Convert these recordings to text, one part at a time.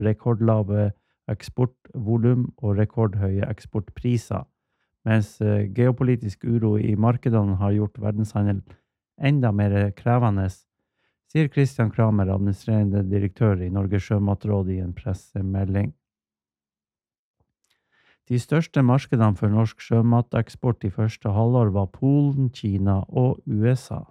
rekordlave eksportvolum og rekordhøye eksportpriser, mens geopolitisk uro i markedene har gjort verdenshandel enda mer krevende, sier Christian Kramer, administrerende direktør i Norges Sjømatråd i en pressemelding. De største markedene for norsk sjømateksport i første halvår var Polen, Kina og USA.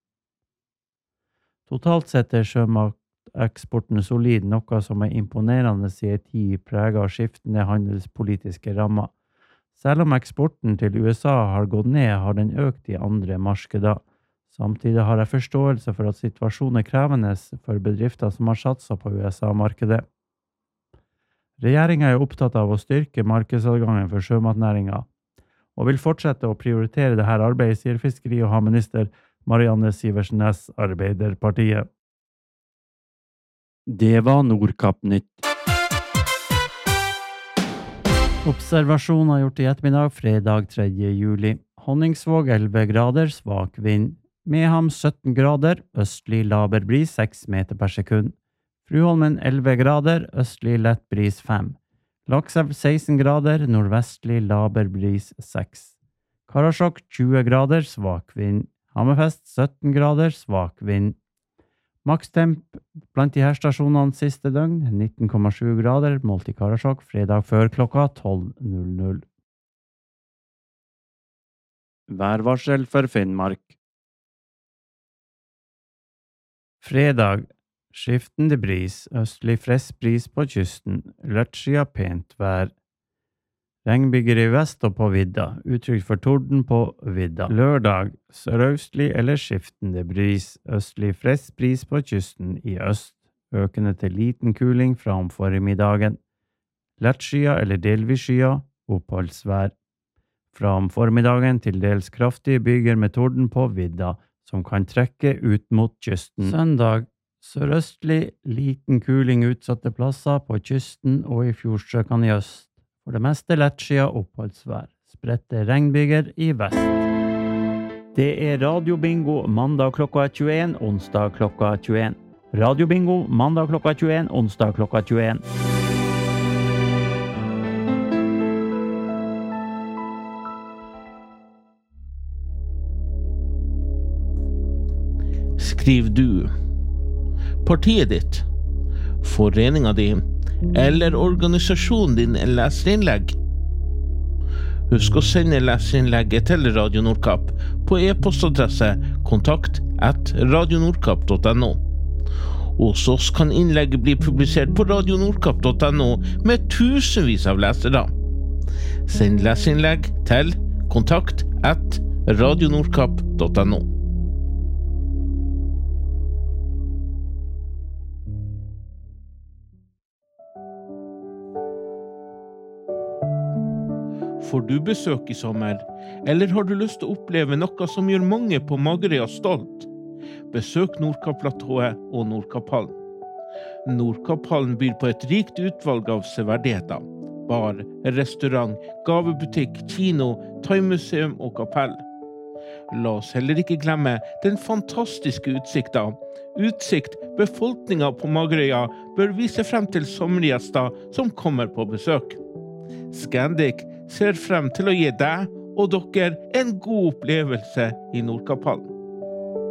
Totalt sett sjømateksporten solid, noe som imponerende i en tid preget av skiftende handelspolitiske rammer. Selv om eksporten til USA har gått ned, har den økt i andre markeder. Samtidig har jeg forståelse for at situasjonen krevende for bedrifter som har satset på USA-markedet. Regjeringen opptatt av å styrke markedsadgangen for sjømatnæringen, og vil fortsette å prioritere dette arbeidet, sier fiskeri- og havminister Marianne Sivertsen Næss, Arbeiderpartiet. Det var Nordkapp-nytt. Observasjoner gjort i ettermiddag, fredag 3. juli. Honningsvåg 11 grader, svak vind. Meham 17 grader, østlig laber bris 6 meter per sekund. Fruholmen 11 grader, østlig lett bris 5. Lakselv 16 grader, nordvestlig laber bris 6. Karasjok 20 grader, svak vind. Hammerfest 17 grader, svak vind. Makstemp blant de her stasjonene siste døgn 19,7 grader, målt i Karasjok, fredag før klokka 12.00. Værvarsel for Finnmark. Fredag, skiftende bris, østlig frisk bris på kysten, lettskia pent vær. Regnbyger i vest og på vidda, utrygt for torden på vidda. Lørdag, sørøstlig eller skiftende bris, østlig frisk bris på kysten i øst, økende til liten kuling fra om formiddagen. Lettskia eller delvis skya, oppholdsvær. Fra om formiddagen til dels kraftige byger med torden på vidda, som kan trekke ut mot kysten. Søndag, sørøstlig, liten kuling utsatte plasser på kysten og i fjordstrøkene i øst. For det meste lettskia oppholdsvær. Spredte regnbyger i vest. Det radiobingo mandag klokka 21, onsdag klokka 21. Radiobingo mandag klokka 21, onsdag klokka 21. Skriv du, partiet ditt, foreningen din eller organisasjonen din leserinnlegg. Husk å sende leserinnlegget til Radio Nordkapp på e-postadresse kontakt@radionordkapp.no. Hos oss kan innlegget bli publisert på radionordkapp.no med tusenvis av lesere. Send leserinnlegg til kontakt@radionordkapp.no. Får du besøk i sommer, eller har du lyst til å oppleve noe som gjør mange på Magerøya stolt? Besøk Nordkapp-platået og Nordkapphallen. Nordkapphallen byr på et rikt utvalg av severdigheter. Bar, restaurant, gavebutikk, kino, thaimuseum og kapell. La oss heller ikke glemme den fantastiske utsikten. Utsikt befolkningen på Magerøya bør vise frem til sommergjester som kommer på besøk. Scandic ser frem til å gi deg og dere en god opplevelse i Nordkapphallen.